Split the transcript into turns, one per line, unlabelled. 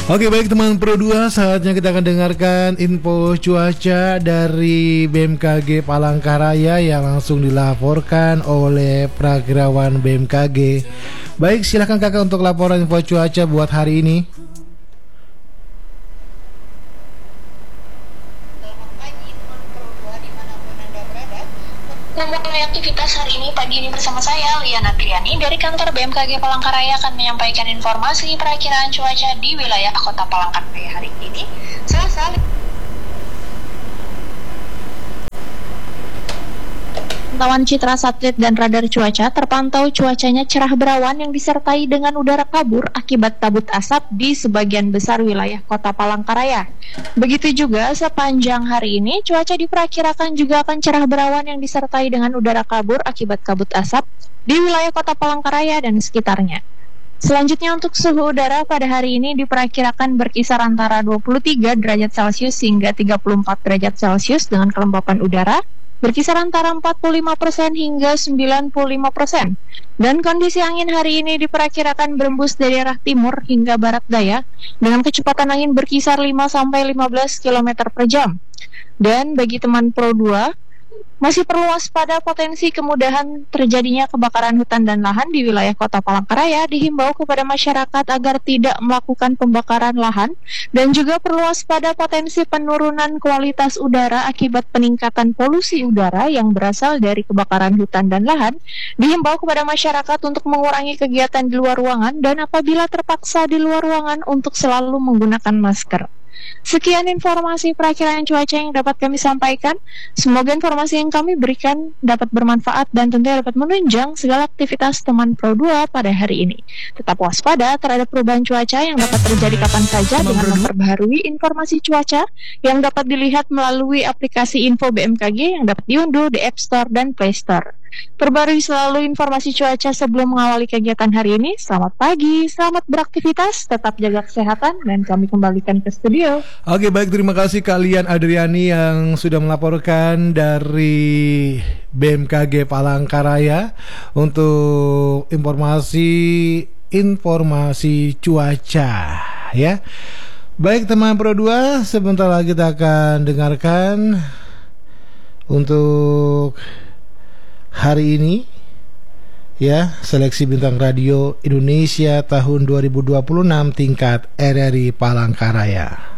Oke, baik teman Pro 2, saatnya kita akan dengarkan info cuaca dari BMKG Palangkaraya yang langsung dilaporkan oleh Prakirawan BMKG. Baik, silakan kakak untuk laporan info cuaca buat hari ini.
Memulai aktivitas hari ini pagi ini bersama saya, Liana Triani dari kantor BMKG Palangkaraya akan menyampaikan informasi perakiraan cuaca di wilayah Kota Palangkaraya hari ini, Selasa. Pantauan citra satelit dan radar cuaca terpantau cuacanya cerah berawan yang disertai dengan udara kabur akibat kabut asap di sebagian besar wilayah Kota Palangkaraya. Begitu juga sepanjang hari ini cuaca diperkirakan juga akan cerah berawan yang disertai dengan udara kabur akibat kabut asap di wilayah Kota Palangkaraya dan sekitarnya. Selanjutnya untuk suhu udara pada hari ini diperkirakan berkisar antara 23 derajat Celcius hingga 34 derajat Celcius dengan kelembapan udara berkisar antara 45% hingga 95%. Dan kondisi angin hari ini diperkirakan berembus dari arah timur hingga barat daya dengan kecepatan angin berkisar 5-15 km per jam. Dan bagi teman Pro 2, masih perlu waspada potensi kemudahan terjadinya kebakaran hutan dan lahan di wilayah Kota Palangkaraya. Dihimbau kepada masyarakat agar tidak melakukan pembakaran lahan dan juga perlu waspada potensi penurunan kualitas udara akibat peningkatan polusi udara yang berasal dari kebakaran hutan dan lahan. Dihimbau kepada masyarakat untuk mengurangi kegiatan di luar ruangan dan apabila terpaksa di luar ruangan untuk selalu menggunakan masker. Sekian informasi perakiraan cuaca yang dapat kami sampaikan. Semoga informasi yang kami berikan dapat bermanfaat dan tentunya dapat menunjang segala aktivitas teman Pro 2 pada hari ini. Tetap waspada terhadap perubahan cuaca yang dapat terjadi kapan saja dengan memperbaharui informasi cuaca yang dapat dilihat melalui aplikasi Info BMKG yang dapat diunduh di App Store dan Play Store. Perbarui selalu informasi cuaca sebelum mengawali kegiatan hari ini. Selamat pagi, selamat beraktivitas, tetap jaga kesehatan, dan kami kembalikan ke studio.
Oke, baik, terima kasih kalian Adriani yang sudah melaporkan dari BMKG Palangkaraya untuk informasi cuaca ya. Baik teman Pro 2, sebentar lagi kita akan dengarkan untuk hari ini ya, seleksi bintang radio Indonesia tahun 2026 tingkat RRI Palangkaraya.